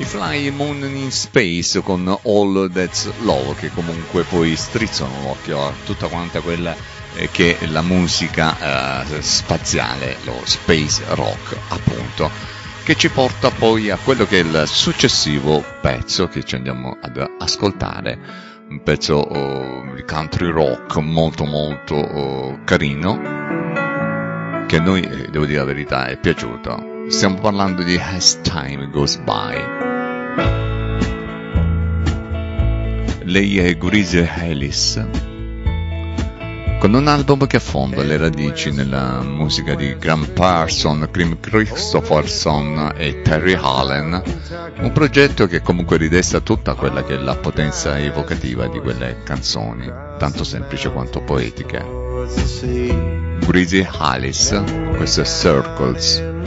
Fly Moon in Space con All That's Love, che comunque poi strizzano l'occhio a tutta quanta quella che è la musica spaziale, lo space rock appunto, che ci porta poi a quello che è il successivo pezzo che ci andiamo ad ascoltare, un pezzo di country rock molto molto carino, che a noi, devo dire la verità, è piaciuto. Stiamo parlando di As Time Goes By. Lei è Greasy Ellis, con un album che affonda le radici nella musica di Graham Parsons, Krim Kristofferson e Terry Allen, un progetto che comunque ridesta tutta quella che è la potenza evocativa di quelle canzoni, tanto semplici quanto poetiche. Greasy Ellis, questo è Circles.